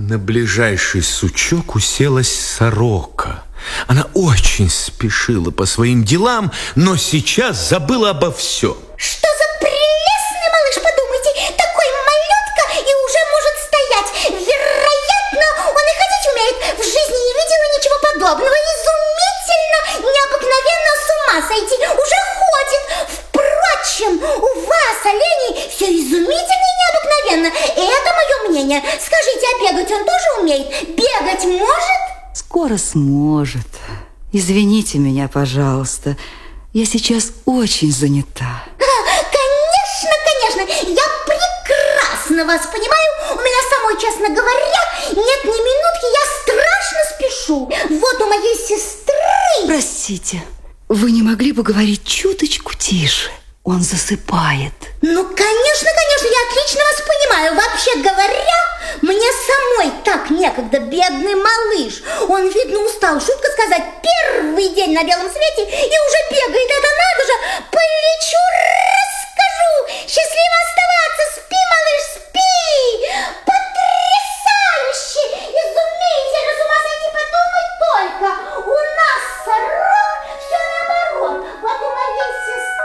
На ближайший сучок уселась сорока. Она очень спешила по своим делам, но сейчас забыла обо всем. Что за прелестный малыш, подумайте, такой малютка и уже может стоять. Вероятно, он и ходить умеет. В жизни не видела ничего подобного. Изумительно, необыкновенно, с ума сойти. Уже ходит. Впрочем, у вас, оленей, все изумительно и необыкновенно. И это мое мнение. Скажите, а бегать он тоже умеет? Бегать может? Скоро сможет. Извините меня, пожалуйста. Я сейчас очень занята. Конечно, я прекрасно вас понимаю. У меня самой, честно говоря, нет ни минутки, я страшно спешу. Вот у моей сестры... Простите, вы не могли бы говорить чуточку тише? Он засыпает. Ну, конечно, я отлично вас понимаю. Вообще говоря, мне самой так некогда, бедный малыш. Он, видно, устал, шутка сказать, первый день на белом свете и уже бегает. Это надо же, полечу